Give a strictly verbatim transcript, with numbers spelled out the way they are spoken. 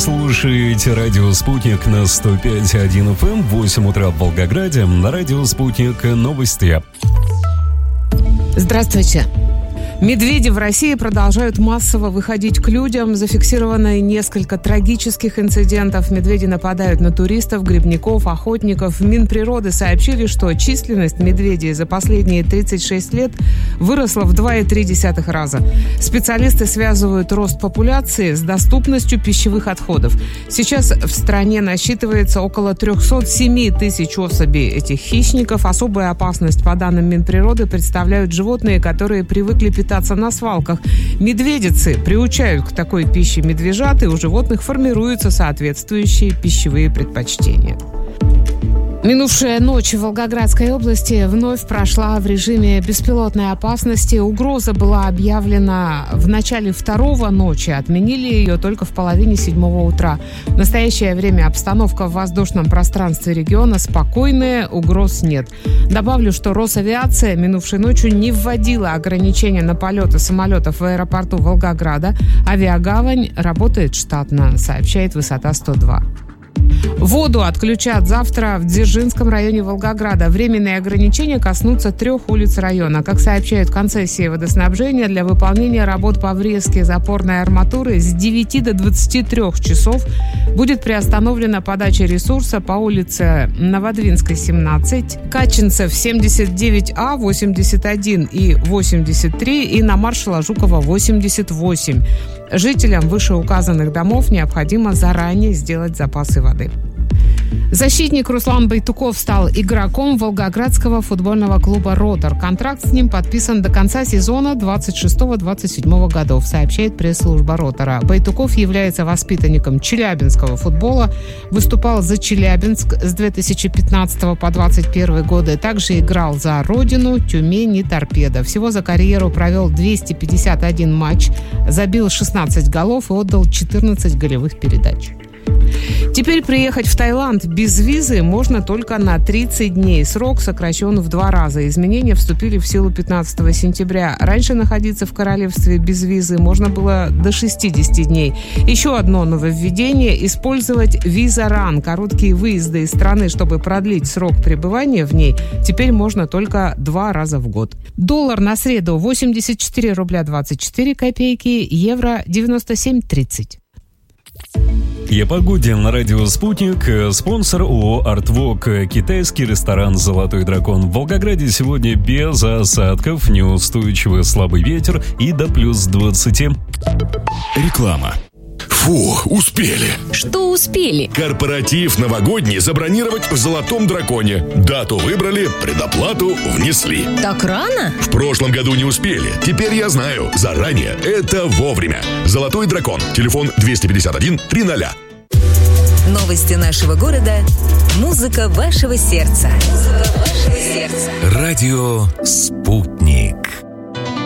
слушаете радио «Спутник» на сто пять и один эф эм, восемь утра в Волгограде. На радио «Спутник» новости. Здравствуйте. Медведи в России продолжают массово выходить к людям. Зафиксировано несколько трагических инцидентов. Медведи нападают на туристов, грибников, охотников. В Минприроды сообщили, что численность медведей за последние тридцать шесть лет выросла в два и три десятых раза. Специалисты связывают рост популяции с доступностью пищевых отходов. Сейчас в стране насчитывается около триста семь тысяч особей этих хищников. Особую опасность, по данным Минприроды, представляют животные, которые привыкли питаться на свалках. Медведицы приучают к такой пище медвежат, и у животных формируются соответствующие пищевые предпочтения. Минувшая ночь в Волгоградской области вновь прошла в режиме беспилотной опасности. Угроза была объявлена в начале второго ночи. Отменили ее только в половине седьмого утра. В настоящее время обстановка в воздушном пространстве региона спокойная, угроз нет. Добавлю, что Росавиация минувшей ночью не вводила ограничения на полеты самолетов в аэропорту Волгограда. Авиагавань работает штатно, сообщает Высота сто два. Воду отключат завтра в Дзержинском районе Волгограда. Временные ограничения коснутся трех улиц района. Как сообщают концессии водоснабжения, для выполнения работ по врезке запорной арматуры с девяти до двадцати трёх часов будет приостановлена подача ресурса по улице Новодвинской, семнадцать, Катченцев, семьдесят девять А, восемьдесят один и восемьдесят три и на маршала Жукова, восемьдесят восемь. Жителям вышеуказанных домов необходимо заранее сделать запасы воды. Защитник Руслан Байтуков стал игроком Волгоградского футбольного клуба «Ротор». Контракт с ним подписан до конца сезона двадцать шестого - двадцать седьмого годов, сообщает пресс-служба «Ротора». Байтуков является воспитанником челябинского футбола, выступал за Челябинск с две тысячи пятнадцатого по двадцать первый годы. Также играл за Родину, Тюмень и Торпедо. Всего за карьеру провел двести пятьдесят один матч, забил шестнадцать голов и отдал четырнадцать голевых передач. Теперь приехать в Таиланд без визы можно только на тридцать дней. Срок сокращен в два раза. Изменения вступили в силу пятнадцатого сентября. Раньше находиться в королевстве без визы можно было до шестидесяти дней. Еще одно нововведение – использовать виза-ран. Короткие выезды из страны, чтобы продлить срок пребывания в ней, теперь можно только два раза в год. Доллар на среду восемьдесят четыре рубля двадцать четыре копейки, евро девяносто семь тридцать. И о погоде на радио «Спутник». Спонсор ООО «Артвок». Китайский ресторан «Золотой дракон». В Волгограде сегодня без осадков, неустойчивый слабый ветер и до плюс двадцати. Реклама. Фу, успели. Что успели? Корпоратив новогодний забронировать в «Золотом драконе». Дату выбрали, предоплату внесли. Так рано? В прошлом году не успели. Теперь я знаю. Заранее. Это вовремя. «Золотой дракон». Телефон двести пятьдесят один триста. Новости нашего города. Музыка вашего сердца. Музыка вашего сердца. Радио «Спутник».